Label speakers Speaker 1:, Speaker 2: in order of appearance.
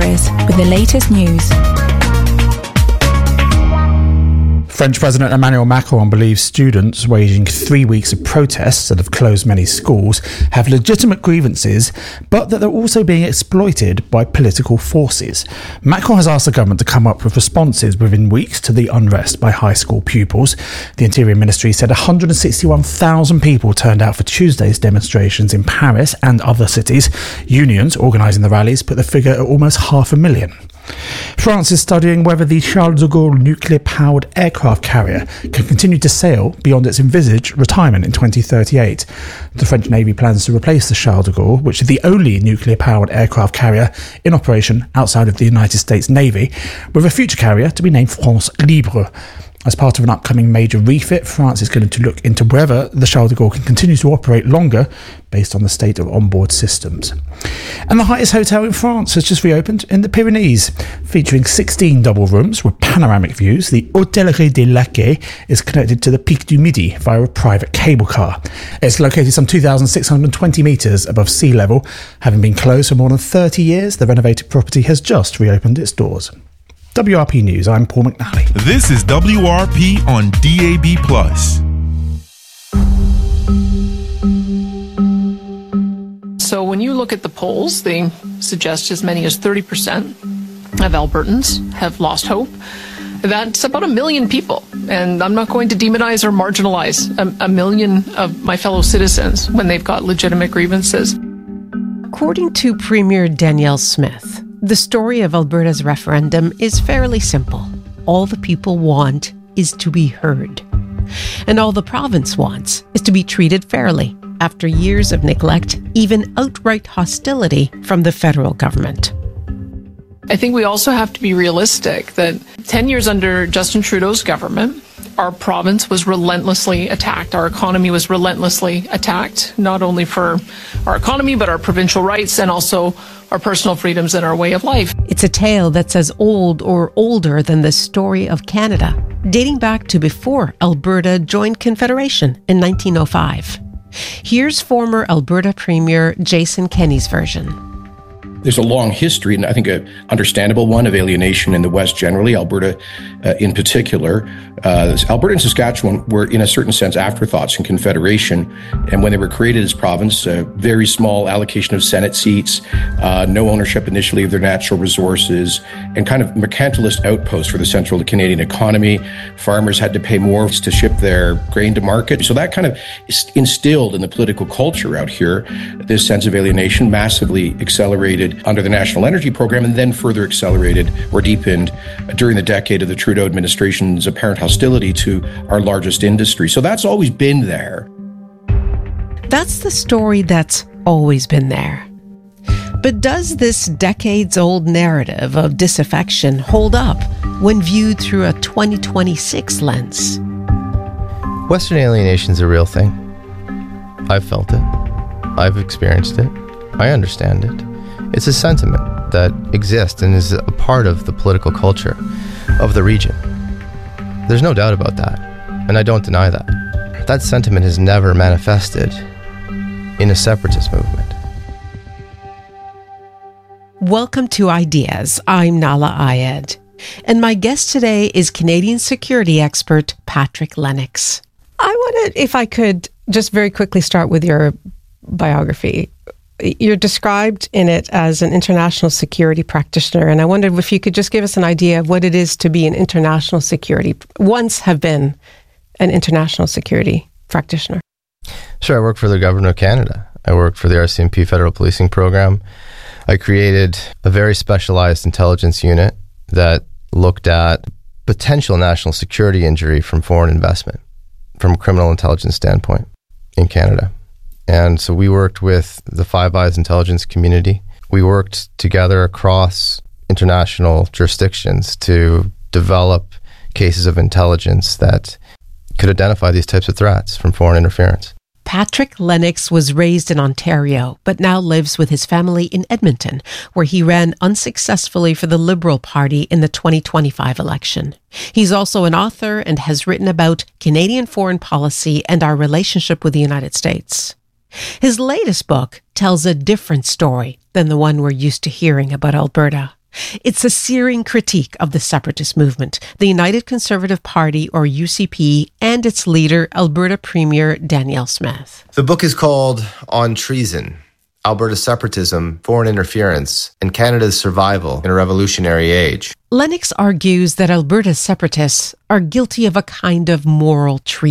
Speaker 1: with the latest news.
Speaker 2: French President Emmanuel Macron believes students waging 3 weeks of protests that have closed many schools have legitimate grievances, but that they're also being exploited by political forces. Macron has asked the government to come up with responses within weeks to the unrest by high school pupils. The Interior Ministry said 161,000 people turned out for Tuesday's demonstrations in Paris and other cities. Unions organising the rallies put the figure at almost 500,000. France is studying whether the Charles de Gaulle nuclear-powered aircraft carrier can continue to sail beyond its envisaged retirement in 2038. The French Navy plans to replace the Charles de Gaulle, which is the only nuclear-powered aircraft carrier in operation outside of the United States Navy, with a future carrier to be named France Libre. As part of an upcoming major refit, France is going to look into whether the Charles de Gaulle can continue to operate longer based on the state of onboard systems. And the highest hotel in France has just reopened in the Pyrenees. Featuring 16 double rooms with panoramic views, the Hôtellerie des Laquais is connected to the Pic du Midi via a private cable car. It's located some 2,620 metres above sea level. Having been closed for more than 30 years, the renovated property has just reopened its doors. WRP News, I'm Paul McNally.
Speaker 3: This is WRP on DAB+.
Speaker 4: So when you look at the polls, they suggest as many as 30% of Albertans have lost hope. That's about 1 million people. And I'm not going to demonize or marginalize a million of my fellow citizens when they've got legitimate grievances.
Speaker 5: According to Premier Danielle Smith, the story of Alberta's referendum is fairly simple. All the people want is to be heard. And all the province wants is to be treated fairly after years of neglect, even outright hostility from the federal government.
Speaker 4: I think we also have to be realistic that 10 years under Justin Trudeau's government, our province was relentlessly attacked. Our economy was relentlessly attacked, not only for our economy, but our provincial rights and also our personal freedoms and our way of life.
Speaker 5: It's a tale that's as old or older than the story of Canada, dating back to before Alberta joined Confederation in 1905. Here's former Alberta Premier Jason Kenney's version.
Speaker 6: There's a long history, and I think an understandable one, of alienation in the West generally, Alberta in particular. Alberta and Saskatchewan were, in a certain sense, afterthoughts in Confederation. And when they were created as province, a very small allocation of Senate seats, no ownership initially of their natural resources, and kind of mercantilist outpost for the central Canadian economy. Farmers had to pay more to ship their grain to market. So that kind of instilled in the political culture out here this sense of alienation, massively accelerated under the National Energy Program, and then further accelerated or deepened during the decade of the Trudeau administration's apparent hostility to our largest industry. So that's always been there.
Speaker 5: That's the story that's always been there. But does this decades-old narrative of disaffection hold up when viewed through a 2026 lens?
Speaker 7: Western alienation is a real thing. I've felt it. I've experienced it. I understand it. It's a sentiment that exists and is a part of the political culture of the region. There's no doubt about that, and I don't deny that. That sentiment has never manifested in a separatist movement.
Speaker 5: Welcome to Ideas. I'm Nala Ayed, and my guest today is Canadian security expert Patrick Lennox. I wanted, if I could, just very quickly start with your biography. You're described in it as an international security practitioner, and I wondered if you could just give us an idea of what it is to be an international security, once have been an international security practitioner.
Speaker 7: Sure, I work for the Government of Canada. I worked for the RCMP Federal Policing Program. I created a very specialized intelligence unit that looked at potential national security injury from foreign investment, from a criminal intelligence standpoint in Canada. And so we worked with the Five Eyes intelligence community. We worked together across international jurisdictions to develop cases of intelligence that could identify these types of threats from foreign interference.
Speaker 5: Patrick Lennox was raised in Ontario, but now lives with his family in Edmonton, where he ran unsuccessfully for the Liberal Party in the 2025 election. He's also an author and has written about Canadian foreign policy and our relationship with the United States. His latest book tells a different story than the one we're used to hearing about Alberta. It's a searing critique of the separatist movement, the United Conservative Party, or UCP, and its leader, Alberta Premier Danielle Smith.
Speaker 7: The book is called On Treason: Alberta Separatism, Foreign Interference, and Canada's Survival in a Revolutionary Age.
Speaker 5: Lennox argues that Alberta's separatists are guilty of a kind of moral treason.